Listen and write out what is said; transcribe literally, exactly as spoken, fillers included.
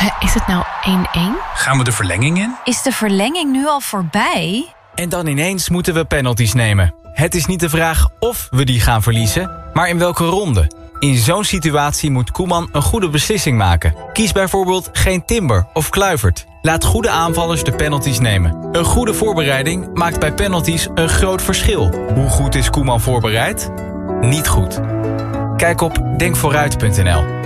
Huh, is het nou één-één? Gaan we de verlenging in? Is de verlenging nu al voorbij? En dan ineens moeten we penalties nemen. Het is niet de vraag of we die gaan verliezen, maar in welke ronde. In zo'n situatie moet Koeman een goede beslissing maken. Kies bijvoorbeeld geen Timber of Kluivert. Laat goede aanvallers de penalties nemen. Een goede voorbereiding maakt bij penalties een groot verschil. Hoe goed is Koeman voorbereid? Niet goed. Kijk op denk vooruit punt n l.